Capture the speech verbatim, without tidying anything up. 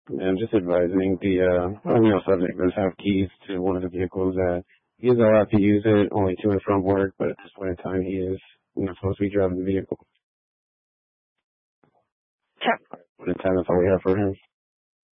And just advising the uh, well, male subject does have keys to one of the vehicles. Uh, he is allowed to use it only to and from work, but at this point in time, he is not supposed to be driving the vehicle. Sure. Point in time, that's all we have for him.